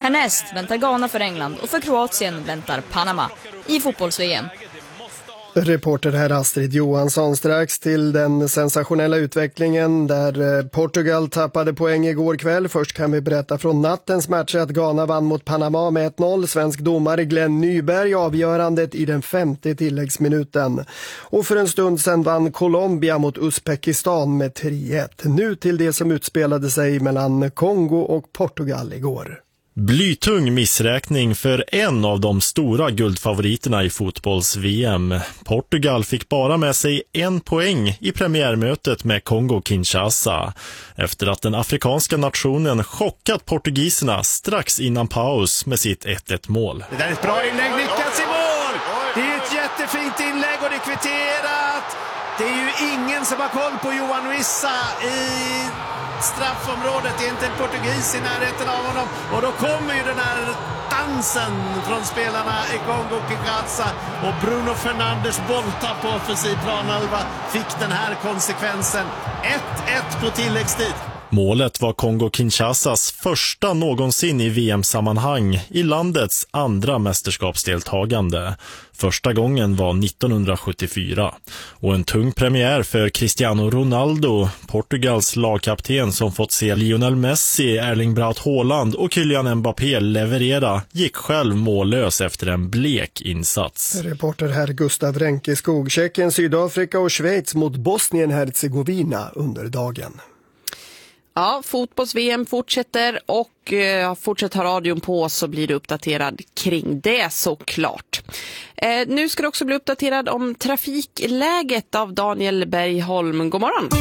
Härnäst väntar Ghana för England och för Kroatien väntar Panama i fotbolls-VM. Reporter här Astrid Johansson. Strax till den sensationella utvecklingen där Portugal tappade poäng igår kväll. Först kan vi berätta från nattens match att Ghana vann mot Panama med 1-0. Svensk domare Glenn Nyberg avgörandet i den 5:e tilläggsminuten. Och för en stund sedan vann Colombia mot Uzbekistan med 3-1. Nu till det som utspelade sig mellan Kongo och Portugal igår. Blytung missräkning för en av de stora guldfavoriterna i fotbolls-VM. Portugal fick bara med sig 1 poäng i premiärmötet med Kongo-Kinshasa efter att den afrikanska nationen chockat portugiserna strax innan paus med sitt 1-1-mål. Det där är ett bra inlägg, lyckas i mål! Det är ett jättefint inlägg och det är kvitterat! Det är ju ingen som har koll på Johan Wissa i straffområdet. Det är inte en portugis i närheten av honom. Och då kommer ju den här dansen från spelarna i Kongo-Kinshasa. Och Bruno Fernandes bolltapp på offensiv planhalva fick den här konsekvensen. 1-1 på tilläggstid. Målet var Kongo-Kinshasas första någonsin i VM-sammanhang i landets andra mästerskapsdeltagande. Första gången var 1974. Och en tung premiär för Cristiano Ronaldo, Portugals lagkapten som fått se Lionel Messi, Erling Braut Haaland och Kylian Mbappé leverera, gick själv mållös efter en blek insats. Reporter här Gustav Ränkeskog. Tjeckien, Sydafrika och Schweiz mot Bosnien-Hercegovina under dagen. Ja, fotbolls-VM fortsätter och fortsätter ha radion på så blir det uppdaterad kring det såklart. Nu ska det också bli uppdaterad om trafikläget av Daniel Bergholm. God morgon!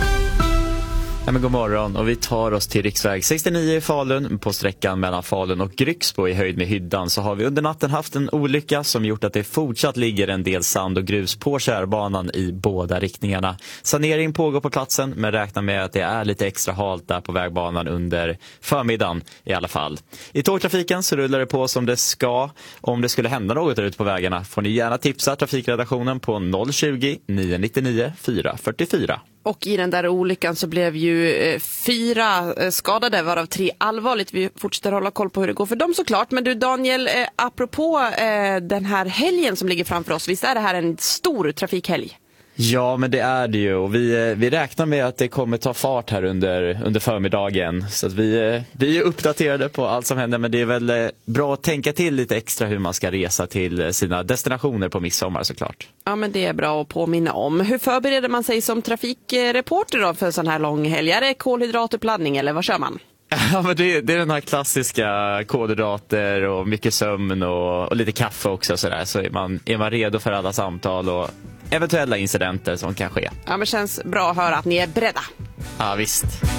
Ja, men god morgon och vi tar oss till riksväg 69 i Falun. På sträckan mellan Falun och Grycksbo i höjd med Hyddan så har vi under natten haft en olycka som gjort att det fortsatt ligger en del sand och grus på körbanan i båda riktningarna. Sanering pågår på platsen men räknar med att det är lite extra halt där på vägbanan under förmiddagen i alla fall. I tågtrafiken så rullar det på som det ska. Om det skulle hända något där ute på vägarna får ni gärna tipsa trafikredaktionen på 020 999 444. Och i den där olyckan så blev ju 4 skadade, varav 3 allvarligt. Vi fortsätter hålla koll på hur det går för dem såklart. Men du Daniel, apropå den här helgen som ligger framför oss, visst är det här en stor trafikhelg? Ja, men det är det ju och vi räknar med att det kommer ta fart här under förmiddagen. Så att vi är uppdaterade på allt som händer, men det är väl bra att tänka till lite extra hur man ska resa till sina destinationer på midsommar såklart. Ja, men det är bra att påminna om. Hur förbereder man sig som trafikreporter då för en sån här lång helg? Är det kolhydrater, pladdning eller vad kör man? Ja, men det är den här klassiska kolhydrater och mycket sömn och lite kaffe också sådär. Så är man redo för alla samtal och eventuella incidenter som kan ske. Ja, men känns bra att höra att ni är beredda. Ja, visst.